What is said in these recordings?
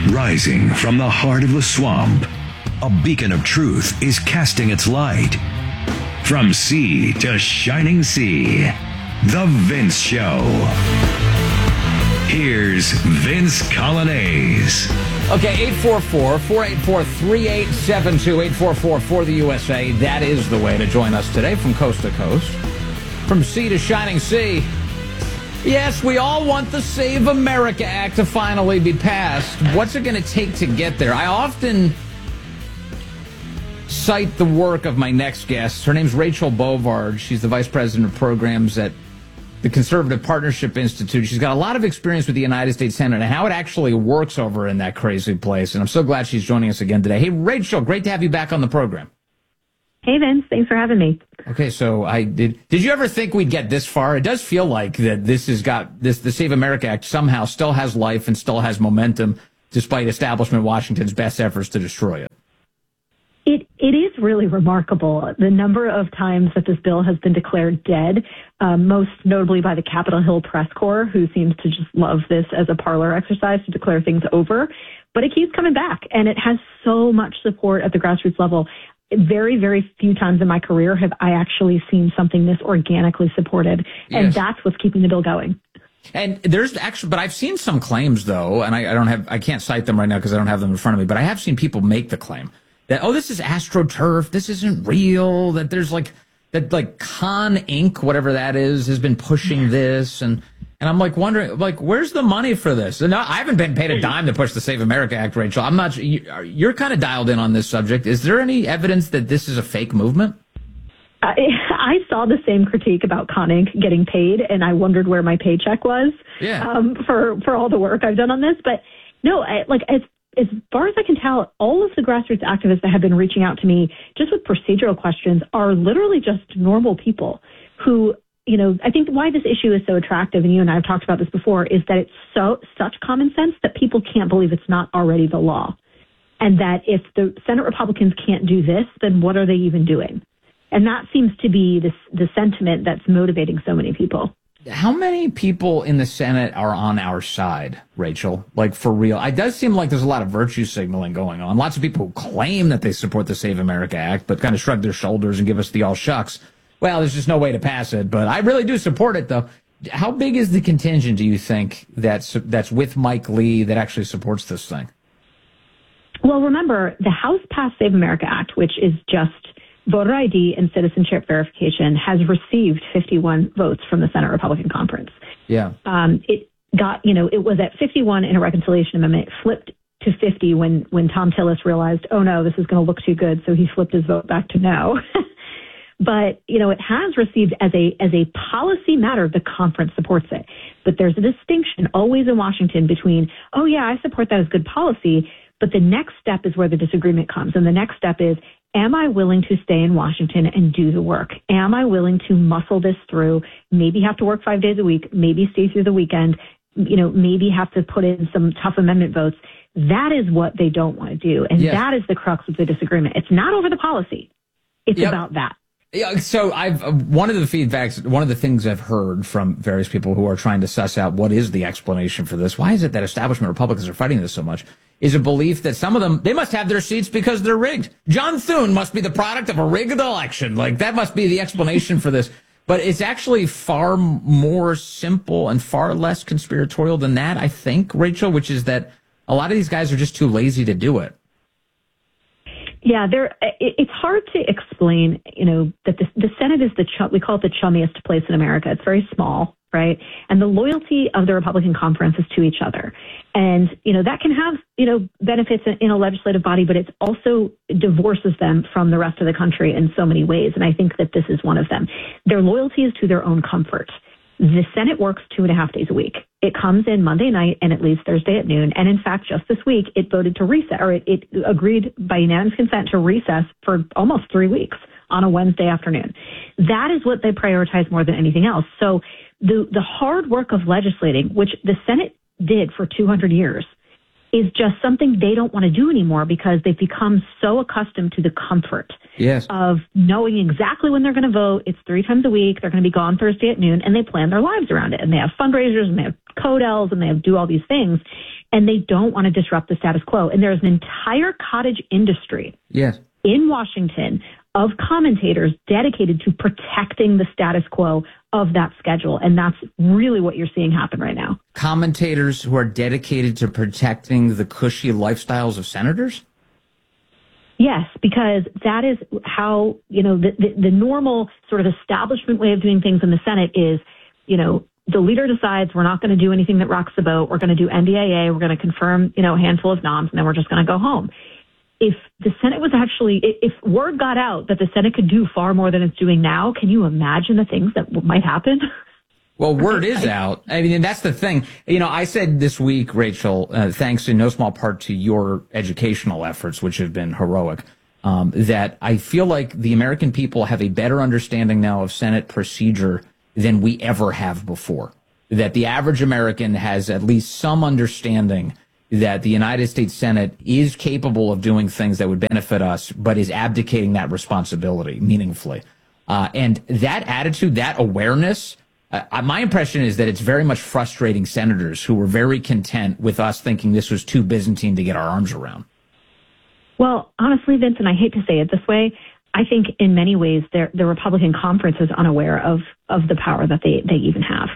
Rising from the heart of the swamp, a beacon of truth is casting its light. From sea to shining sea, The Vince Show. Here's Vince Coglianese. Okay, 844-484-3872, 844 for the USA. That is the way to join us today from coast to coast. From sea to shining sea. Yes, we all want the Save America Act to finally be passed. What's it going to take to get there? I often cite the work of my next guest. Her name's Rachel Bovard. She's the vice president of programs at the Conservative Partnership Institute. She's got a lot of experience with the United States Senate and how it actually works over in that crazy place. And I'm so glad she's joining us again today. Hey, Rachel, great to have you back on the program. Hey, Vince. Thanks for having me. Okay, so did you ever think we'd get this far? It does feel like that the Save America Act somehow still has life and still has momentum, despite establishment Washington's best efforts to destroy it. It is really remarkable, the number of times that this bill has been declared dead, most notably by the Capitol Hill Press Corps, who seems to just love this as a parlor exercise to declare things over. But it keeps coming back, and it has so much support at the grassroots level. Very, very few times in my career have I actually seen something this organically supported, and Yes. That's what's keeping the bill going. And there's actually, but I've seen some claims though, and I can't cite them right now because I don't have them in front of me, but I have seen people make the claim that, oh, this is AstroTurf, this isn't real, that there's like Con Inc., whatever that is, has been pushing this, and I'm like wondering, like, where's the money for this? And I haven't been paid a dime to push the Save America Act, Rachel. I'm not. You're kind of dialed in on this subject. Is there any evidence that this is a fake movement? I saw the same critique about Con Inc. getting paid, and I wondered where my paycheck was for all the work I've done on this. But no, as far as I can tell, all of the grassroots activists that have been reaching out to me just with procedural questions are literally just normal people who, I think why this issue is so attractive, and you and I have talked about this before, is that it's such common sense that people can't believe it's not already the law. And that if the Senate Republicans can't do this, then what are they even doing? And that seems to be the sentiment that's motivating so many people. How many people in the Senate are on our side, Rachel? Like, for real? It does seem like there's a lot of virtue signaling going on. Lots of people who claim that they support the Save America Act, but kind of shrug their shoulders and give us the all shucks. Well, there's just no way to pass it, but I really do support it, though. How big is the contingent, do you think, that's with Mike Lee that actually supports this thing? Well, remember, the House passed Save America Act, which is just voter ID and citizenship verification, has received 51 votes from the Senate Republican Conference. Yeah. It got, it was at 51 in a reconciliation amendment, flipped to 50 when Tom Tillis realized, oh no, this is going to look too good. So he flipped his vote back to no. But, it has received as a policy matter, the conference supports it. But there's a distinction always in Washington between, oh yeah, I support that as good policy. But the next step is where the disagreement comes. And the next step is, am I willing to stay in Washington and do the work? Am I willing to muscle this through, maybe have to work 5 days a week, maybe stay through the weekend, maybe have to put in some tough amendment votes? That is what they don't want to do. And that is the crux of the disagreement. It's not over the policy. It's about that. Yeah, so one of the things I've heard from various people who are trying to suss out what is the explanation for this, why is it that establishment Republicans are fighting this so much, is a belief that some of them, they must have their seats because they're rigged. John Thune must be the product of a rigged election. Like, that must be the explanation for this. But it's actually far more simple and far less conspiratorial than that, I think, Rachel, which is that a lot of these guys are just too lazy to do it. Yeah, it's hard to explain, that the Senate is we call it the chummiest place in America. It's very small, right? And the loyalty of the Republican conference is to each other. And, that can have, benefits in a legislative body, but it also divorces them from the rest of the country in so many ways. And I think that this is one of them. Their loyalty is to their own comfort. The Senate works 2.5 days a week. It comes in Monday night and it leaves Thursday at noon. And in fact, just this week, it voted to recess, or it agreed by unanimous consent to recess for almost 3 weeks on a Wednesday afternoon. That is what they prioritize more than anything else. So the hard work of legislating, which the Senate did for 200 years, is just something they don't want to do anymore because they've become so accustomed to the comfort Yes. of knowing exactly when they're going to vote. It's 3 times a week. They're going to be gone Thursday at noon, and they plan their lives around it. And they have fundraisers, and they have codels, and they do all these things. And they don't want to disrupt the status quo. And there's an entire cottage industry Yes. in Washington of commentators dedicated to protecting the status quo of that schedule. And that's really what you're seeing happen right now. Commentators who are dedicated to protecting the cushy lifestyles of senators? Yes, because that is how, the normal sort of establishment way of doing things in the Senate is, the leader decides we're not going to do anything that rocks the boat. We're going to do NDAA. We're going to confirm, a handful of noms, and then we're just going to go home. If the Senate was actually, if word got out that the Senate could do far more than it's doing now, can you imagine the things that might happen? Well, word is out. I mean, that's the thing. I said this week, Rachel, thanks in no small part to your educational efforts, which have been heroic, that I feel like the American people have a better understanding now of Senate procedure than we ever have before. That the average American has at least some understanding that the United States Senate is capable of doing things that would benefit us, but is abdicating that responsibility meaningfully. And that attitude, that awareness, my impression is that it's very much frustrating senators who were very content with us thinking this was too Byzantine to get our arms around. Well, honestly, Vince, and I hate to say it this way, I think in many ways the Republican conference is unaware of the power that they even have.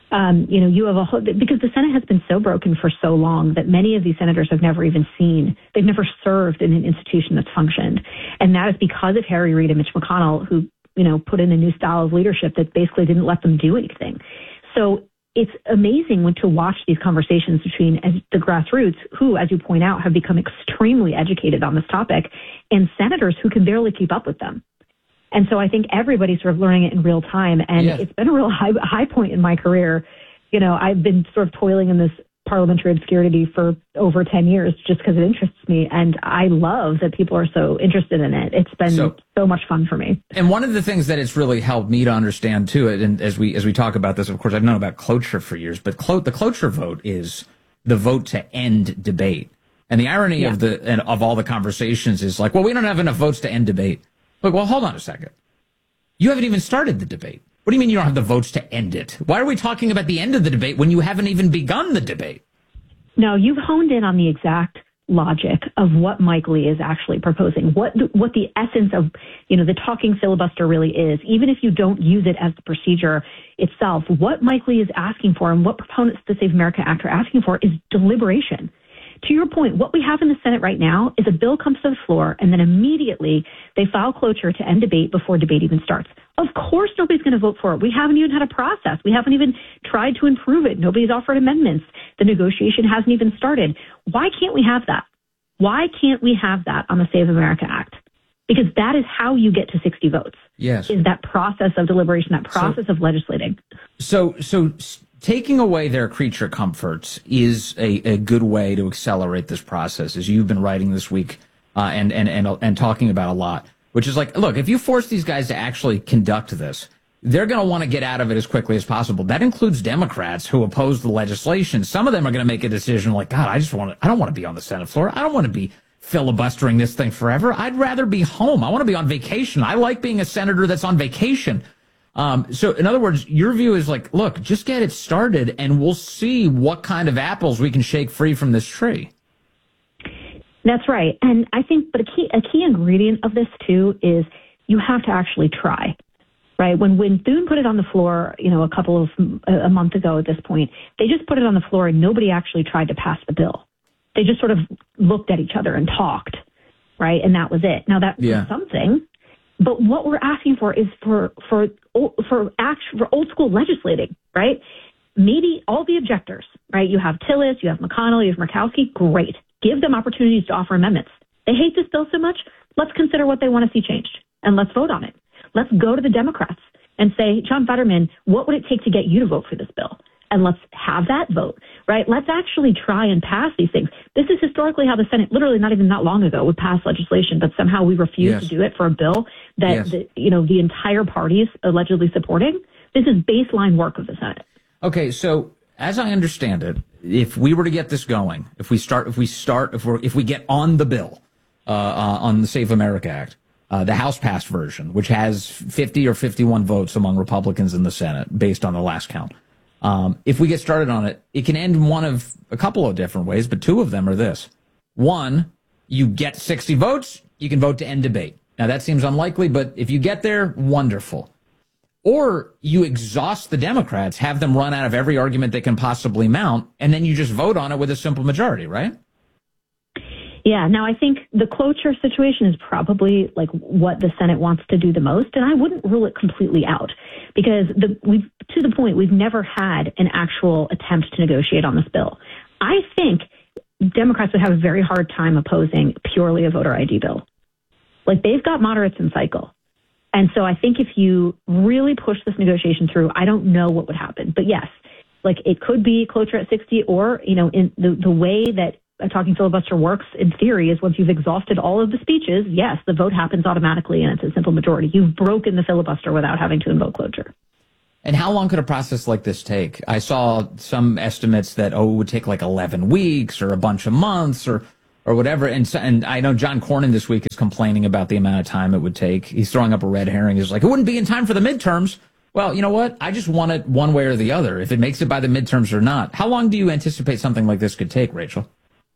You have a whole, because the Senate has been so broken for so long that many of these senators have never even they've never served in an institution that's functioned. And that is because of Harry Reid and Mitch McConnell, who, put in a new style of leadership that basically didn't let them do anything. So it's amazing to watch these conversations between the grassroots, who, as you point out, have become extremely educated on this topic, and senators who can barely keep up with them. And so I think everybody's sort of learning it in real time. And It's been a real high point in my career. I've been sort of toiling in this parliamentary obscurity for over 10 years just because it interests me. And I love that people are so interested in it. It's been so much fun for me. And one of the things that it's really helped me to understand too, and as we talk about this, of course, I've known about cloture for years, but the cloture vote is the vote to end debate. And the irony of all the conversations is like, well, we don't have enough votes to end debate. Look, well, hold on a second. You haven't even started the debate. What do you mean you don't have the votes to end it? Why are we talking about the end of the debate when you haven't even begun the debate? No, you've honed in on the exact logic of what Mike Lee is actually proposing, what the essence of, the talking filibuster really is. Even if you don't use it as the procedure itself, what Mike Lee is asking for and what proponents of the Save America Act are asking for is deliberation. To your point, what we have in the Senate right now is a bill comes to the floor, and then immediately they file cloture to end debate before debate even starts. Of course nobody's going to vote for it. We haven't even had a process. We haven't even tried to improve it. Nobody's offered amendments. The negotiation hasn't even started. Why can't we have that? Why can't we have that on the Save America Act? Because that is how you get to 60 votes. Yes. Is that process of deliberation, that process of legislating. So taking away their creature comforts is a good way to accelerate this process, as you've been writing this week and talking about a lot, which is like, look, if you force these guys to actually conduct this, they're going to want to get out of it as quickly as possible. That includes Democrats who oppose the legislation. Some of them are going to make a decision like, God, I don't want to be on the Senate floor. I don't want to be filibustering this thing forever. I'd rather be home. I want to be on vacation. I like being a senator that's on vacation. So in other words, your view is like, look, just get it started and we'll see what kind of apples we can shake free from this tree. That's right. And I think, but a key ingredient of this too is you have to actually try, right? When Thune put it on the floor, a month ago at this point, they just put it on the floor and nobody actually tried to pass the bill. They just sort of looked at each other and talked, right? And that was it. Now that was something. But what we're asking for is for old school legislating, right? Maybe all the objectors, right? You have Tillis, you have McConnell, you have Murkowski. Great. Give them opportunities to offer amendments. They hate this bill so much. Let's consider what they want to see changed and let's vote on it. Let's go to the Democrats and say, John Fetterman, what would it take to get you to vote for this bill? And let's have that vote, right? Let's actually try and pass these things. This is historically how the Senate, literally not even that long ago, would pass legislation, but somehow we refuse to do it for a bill that the entire party is allegedly supporting. This is baseline work of the Senate. Okay, so as I understand it, if we were to get this going, if we get on the bill on the Save America Act, the House passed version, which has 50 or 51 votes among Republicans in the Senate based on the last count. If we get started on it, it can end in one of a couple of different ways, but two of them are this. One, you get 60 votes, you can vote to end debate. Now, that seems unlikely, but if you get there, wonderful. Or you exhaust the Democrats, have them run out of every argument they can possibly mount, and then you just vote on it with a simple majority, right? Yeah. Now, I think the cloture situation is probably like what the Senate wants to do the most, and I wouldn't rule it completely out because we've never had an actual attempt to negotiate on this bill. I think Democrats would have a very hard time opposing purely a voter ID bill. Like, they've got moderates in cycle. And so I think if you really push this negotiation through, I don't know what would happen. But yes, like, it could be cloture at 60, or, you know, in the way that a talking filibuster works in theory is once you've exhausted all of the speeches, yes, the vote happens automatically and it's a simple majority. You've broken the filibuster without having to invoke cloture. And how long could a process like this take? I saw some estimates that, it would take like 11 weeks or a bunch of months or whatever. And I know John Cornyn this week is complaining about the amount of time it would take. He's throwing up a red herring. He's like, it wouldn't be in time for the midterms. Well, you know what? I just want it one way or the other, if it makes it by the midterms or not. How long do you anticipate something like this could take, Rachel?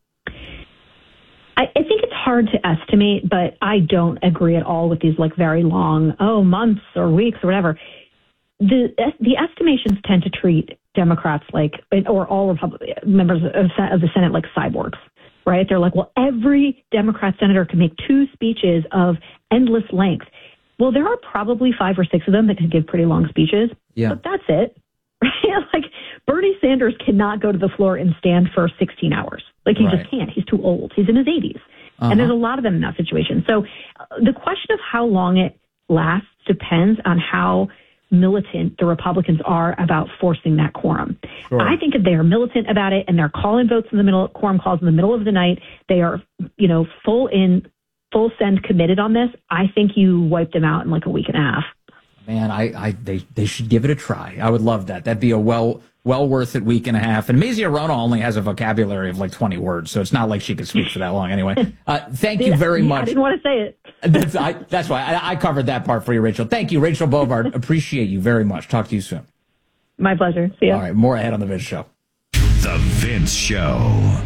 I think it's hard to estimate, but I don't agree at all with these like very long, months or weeks or whatever. The estimations tend to treat Democrats like, or all members of the Senate like cyborgs, right? They're like, well, every Democrat senator can make two speeches of endless length. Well, there are probably 5 or 6 of them that can give pretty long speeches, but that's it. Right? Like, Bernie Sanders cannot go to the floor and stand for 16 hours. Like, he just can't. He's too old. He's in his 80s. And there's a lot of them in that situation. So the question of how long it lasts depends on how militant the Republicans are about forcing that quorum. Sure. I think if they are militant about it and they're calling votes in the middle, quorum calls in the middle of the night, they are, full send committed on this, I think you wipe them out in like a week and a half. Man, they should give it a try. I would love that. That'd be a well worth it week and a half. And Mazie Hirono only has a vocabulary of like 20 words, so it's not like she could speak for that long anyway. Thank you very much. I didn't want to say it. That's why I covered that part for you, Rachel. Thank you, Rachel Bovard. Appreciate you very much. Talk to you soon. My pleasure. See ya. All right, more ahead on The Vince Show. The Vince Show.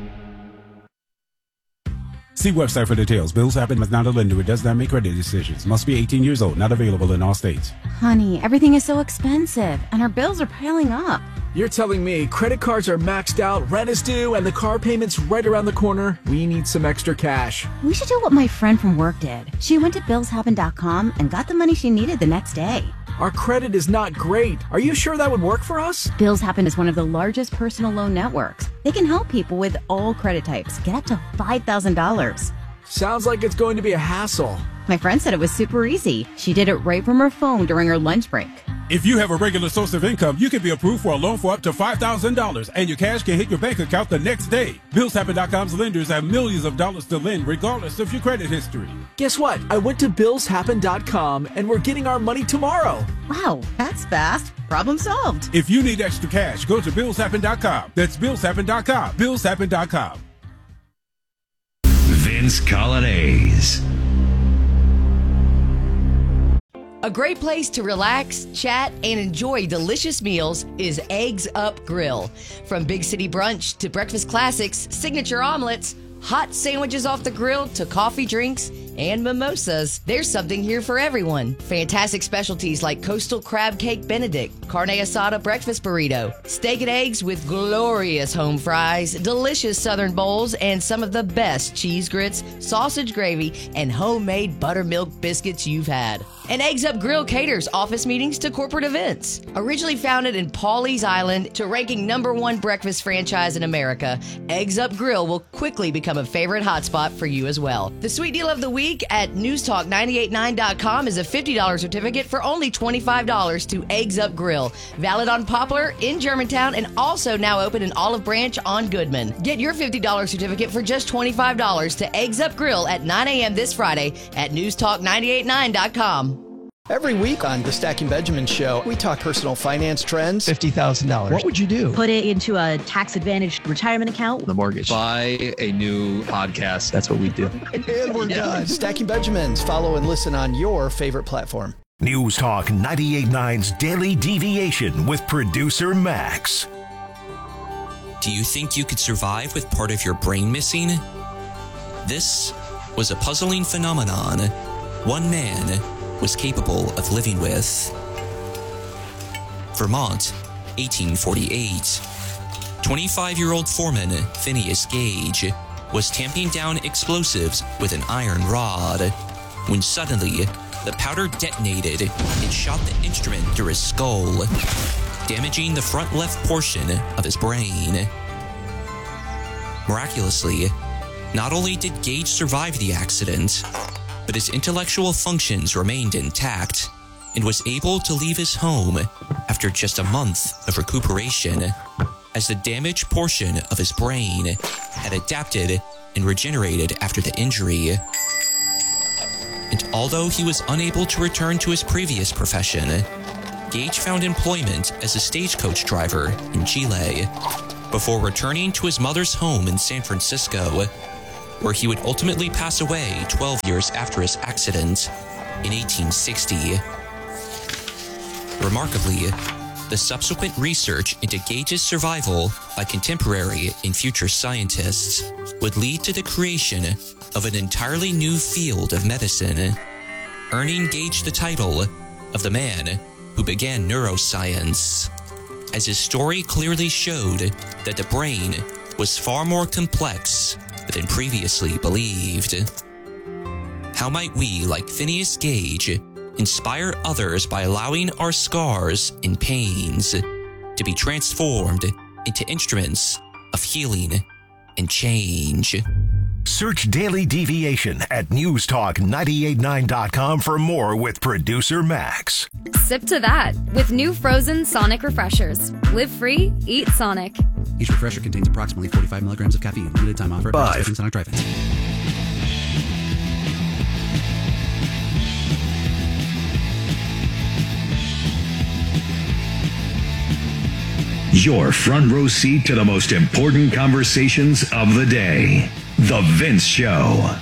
See website for details. Bills Happen is not a lender. It does not make credit decisions. Must be 18 years old. Not available in all states. Honey, everything is so expensive, and our bills are piling up. You're telling me credit cards are maxed out, rent is due, and the car payment's right around the corner? We need some extra cash. We should do what my friend from work did. She went to billshappen.com and got the money she needed the next day. Our credit is not great. Are you sure that would work for us? Bills Happen is one of the largest personal loan networks. They can help people with all credit types get up to $5,000. Sounds like it's going to be a hassle. My friend said it was super easy. She did it right from her phone during her lunch break. If you have a regular source of income, you can be approved for a loan for up to $5,000, and your cash can hit your bank account the next day. BillsHappen.com's lenders have millions of dollars to lend, regardless of your credit history. Guess what? I went to BillsHappen.com, and we're getting our money tomorrow. Wow, that's fast. Problem solved. If you need extra cash, go to BillsHappen.com. That's BillsHappen.com. BillsHappen.com. Vince Colonnese. A great place to relax, chat, and enjoy delicious meals is Eggs Up Grill. From big city brunch to breakfast classics, signature omelets, hot sandwiches off the grill to coffee drinks and mimosas, there's something here for everyone. Fantastic specialties like Coastal Crab Cake Benedict, Carne Asada Breakfast Burrito, steak and eggs with glorious home fries, delicious southern bowls, and some of the best cheese grits, sausage gravy, and homemade buttermilk biscuits you've had. And Eggs Up Grill caters office meetings to corporate events. Originally founded in Pawleys Island to ranking #1 breakfast franchise in America, Eggs Up Grill will quickly become a favorite hotspot for you as well. The sweet deal of the week at newstalk989.com is a $50 certificate for only $25 to Eggs Up Grill. Valid on Poplar in Germantown and also now open in Olive Branch on Goodman. Get your $50 certificate for just $25 to Eggs Up Grill at 9 a.m. this Friday at newstalk989.com. Every week on the Stacking Benjamin Show, we talk personal finance trends. $50,000. What would you do? Put it into a tax-advantaged retirement account. The mortgage. Buy a new podcast. That's what we do. And we're done. Stacking Benjamins. Follow and listen on your favorite platform. News Talk 98.9's Daily Deviation with producer Max. Do you think you could survive with part of your brain missing? This was a puzzling phenomenon one man was capable of living with. Vermont, 1848. 25-year-old foreman Phineas Gage was tamping down explosives with an iron rod when suddenly the powder detonated and shot the instrument through his skull, damaging the front left portion of his brain. Miraculously, not only did Gage survive the accident, but his intellectual functions remained intact and was able to leave his home after just a month of recuperation, as the damaged portion of his brain had adapted and regenerated after the injury. And although he was unable to return to his previous profession, Gage found employment as a stagecoach driver in Chile before returning to his mother's home in San Francisco, where he would ultimately pass away 12 years after his accident in 1860. Remarkably, the subsequent research into Gage's survival by contemporary and future scientists would lead to the creation of an entirely new field of medicine, earning Gage the title of the man who began neuroscience, as his story clearly showed that the brain was far more complex than previously believed. How might we, like Phineas Gage, inspire others by allowing our scars and pains to be transformed into instruments of healing and change? Search Daily Deviation at newstalk989.com for more with producer Max. Sip to that with new frozen Sonic refreshers. Live free, eat Sonic. Each refresher contains approximately 45 milligrams of caffeine. Limited time offer. 5. Sonic drive-ins. Your front row seat to the most important conversations of the day. The Vince Show.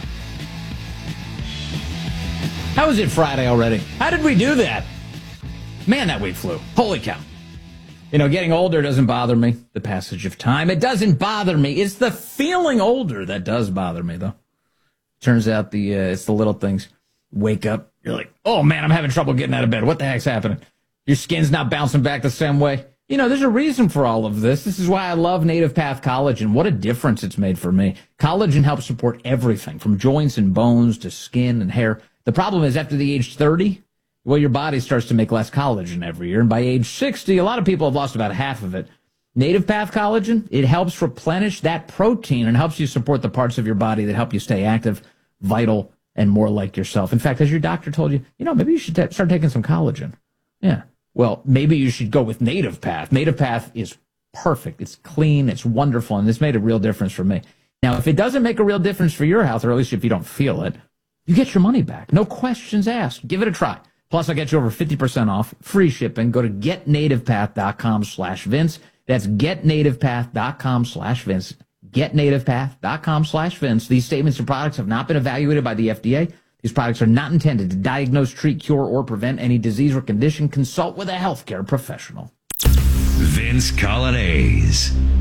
How is it Friday already? How did we do that? Man, that week flew. Holy cow. You know, getting older doesn't bother me. The passage of time, it doesn't bother me. It's the feeling older that does bother me, though. Turns out it's the little things. Wake up, you're like, oh man, I'm having trouble getting out of bed. What the heck's happening? Your skin's not bouncing back the same way. You know, there's a reason for all of this. This is why I love Native Path Collagen. What a difference it's made for me. Collagen helps support everything from joints and bones to skin and hair. The problem is after the age 30, well, your body starts to make less collagen every year. And by age 60, a lot of people have lost about half of it. Native Path Collagen, it helps replenish that protein and helps you support the parts of your body that help you stay active, vital, and more like yourself. In fact, as your doctor told you, you know, maybe you should start taking some collagen. Yeah. Well, maybe you should go with Native Path. Native Path is perfect. It's clean. It's wonderful. And it's made a real difference for me. Now, if it doesn't make a real difference for your health, or at least if you don't feel it, you get your money back. No questions asked. Give it a try. Plus, I'll get you over 50% off, free shipping. Go to getnativepath.com/Vince. That's getnativepath.com/Vince. Getnativepath.com/Vince. These statements and products have not been evaluated by the FDA. These products are not intended to diagnose, treat, cure, or prevent any disease or condition. Consult with a healthcare professional. Vince Coglianese.